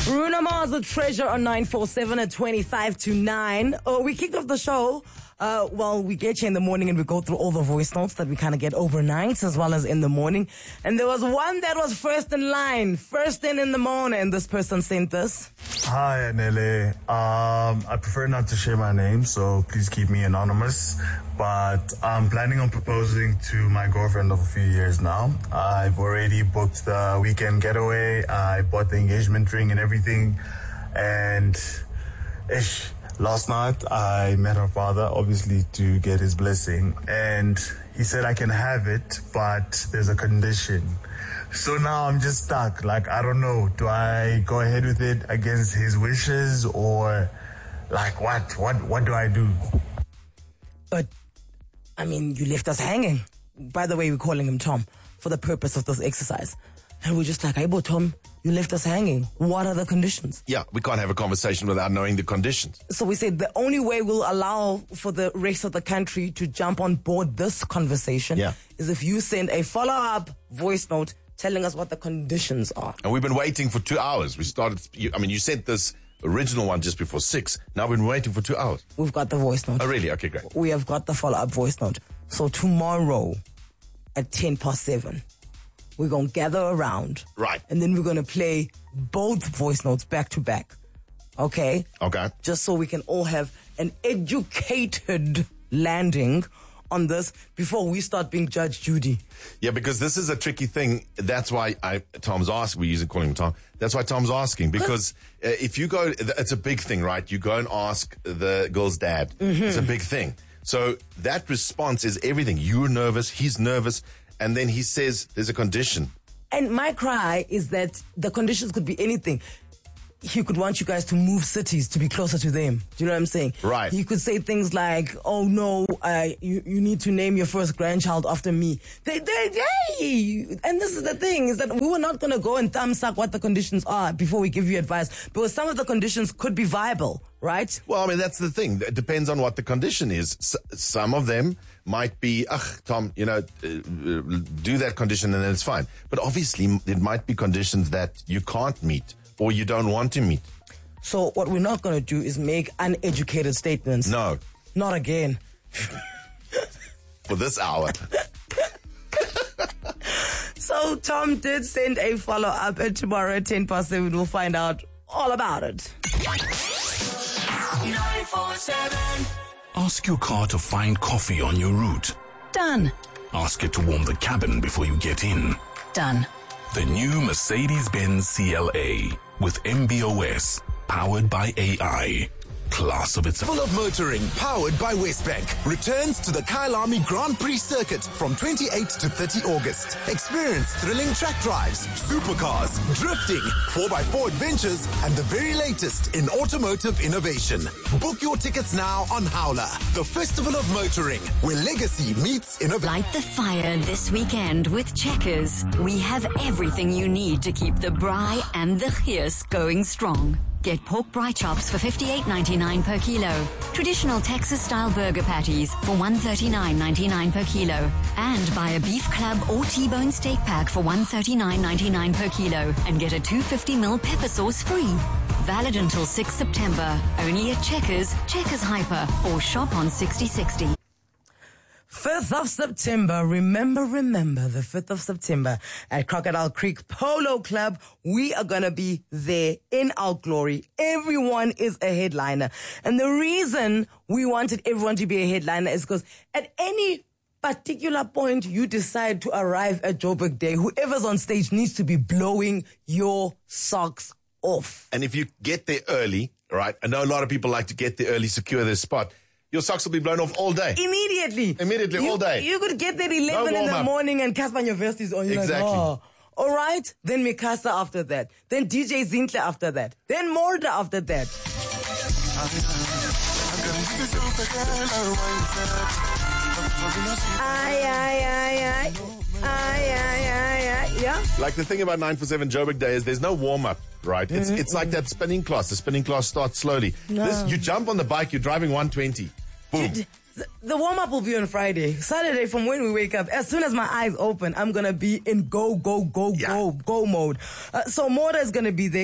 Bruno Mars, The Treasure on 947 at 25 to 9. We kicked off the show. We get you in the morning and we go through all the voice notes that we kind of get overnight as well as in the morning. And there was one that was first in line, first in the morning. This person sent this. Hi, Anele. I prefer not to share my name, so please keep me anonymous. But I'm planning on proposing to my girlfriend of a few years now. I've already booked the weekend getaway. I bought the engagement ring and everything. And last night I met her father, obviously to get his blessing. And he said I can have it, but there's a condition. So now I'm just stuck. Like, I don't know. Do I go ahead with it against his wishes or like what? What do I do? But, I mean, you left us hanging. By the way, we're calling him Tom for the purpose of this exercise. And we're just like, hey, boy, Tom, you left us hanging. What are the conditions? Yeah, we can't have a conversation without knowing the conditions. So we said the only way we'll allow for the rest of the country to jump on board this conversation is if you send a follow-up voice note telling us what the conditions are. And we've been waiting for 2 hours. You sent this original one just before 6. Now we've been waiting for 2 hours. We've got the voice note. Oh, really? Okay, great. We have got the follow-up voice note. So tomorrow at 7:10, we're going to gather around. Right. And then we're going to play both voice notes back to back. Okay? Okay. Just so we can all have an educated landing on this before we start being Judge Judy. Yeah, because this is a tricky thing. That's why Tom's asking. We usually call him Tom. That's why Tom's asking. Because if you go, it's a big thing, right? You go and ask the girl's dad. Mm-hmm. It's a big thing. So that response is everything. You're nervous. He's nervous. And then he says there's a condition. And my cry is that the conditions could be anything. He could want you guys to move cities to be closer to them. Do you know what I'm saying? Right. He could say things like, oh no, you need to name your first grandchild after me. And this is the thing, is that we were not going to go and thumb suck what the conditions are before we give you advice. Because some of the conditions could be viable, right? Well, I mean, that's the thing. It depends on what the condition is. Some of them might be, Tom, do that condition and then it's fine. But obviously, there might be conditions that you can't meet or you don't want to meet. So what we're not going to do is make uneducated statements. No. Not again. For this hour. So Tom did send a follow-up, and tomorrow at 7:10 we'll find out all about it. 947. Ask your car to find coffee on your route. Done. Ask it to warm the cabin before you get in. Done. The new Mercedes-Benz CLA with MB.OS, powered by AI. Class of its own. Full of Motoring, powered by Westbank, returns to the Kyalami Grand Prix circuit from 28 to 30 August. Experience thrilling track drives, supercars, drifting, 4x4 adventures, and the very latest in automotive innovation. Book your tickets now on Howler, the Festival of Motoring, where legacy meets innovation. Light the fire this weekend with Checkers. We have everything you need to keep the braai and the gees going strong. Get pork braai chops for $58.99 per kilo. Traditional Texas-style burger patties for $139.99 per kilo. And buy a beef club or T-bone steak pack for $139.99 per kilo and get a 250ml pepper sauce free. Valid until 6 September. Only at Checkers, Checkers Hyper, or shop on 6060. 5th of September, remember, the 5th of September at Crocodile Creek Polo Club. We are going to be there in our glory. Everyone is a headliner. And the reason we wanted everyone to be a headliner is because at any particular point you decide to arrive at Joburg Day, whoever's on stage needs to be blowing your socks off. And if you get there early, right, I know a lot of people like to get there early, secure their spot. Your socks will be blown off all day. Immediately, all day. You could get there 11 in the morning and Casper your vest is on. You're exactly. Like, oh. All right. Then Mikasa after that. Then DJ Zintle after that. Then Morda after that. Yeah. Like the thing about 947 Joburg Day is there's no warm-up, right? It's like that spinning class. The spinning class starts slowly. No. You jump on the bike, you're driving 120. Boom. The warm-up will be on Friday. Saturday, from when we wake up, as soon as my eyes open, I'm going to be in go mode. So Morda is going to be there.